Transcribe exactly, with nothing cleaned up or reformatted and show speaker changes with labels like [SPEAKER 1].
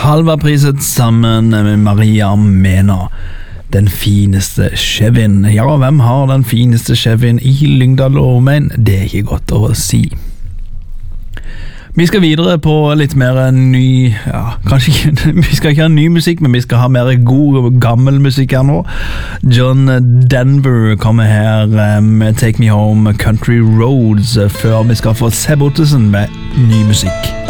[SPEAKER 1] Halvard priset sammen med Maria Mena. Den fineste Chevyen. Ja, hvem har den fineste Chevyen i Lyngdal og omegn? Det er ikke godt å si. Vi skal videre på litt mer ny, ja, kanskje ikke, vi skal ikke ha ny musikk, men vi skal ha mer god, gammel musikk her nå. John Denver kommer her med Take Me Home, Country Roads, før vi skal få Seb Ottesen med ny musikk.